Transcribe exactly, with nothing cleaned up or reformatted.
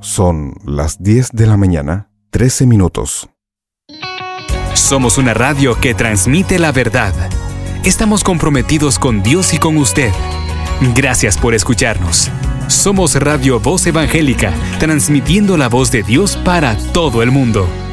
Son las diez de la mañana, trece minutos. Somos una radio que transmite la verdad. Estamos comprometidos con Dios y con usted. Gracias por escucharnos. Somos Radio Voz Evangélica, transmitiendo la voz de Dios para todo el mundo.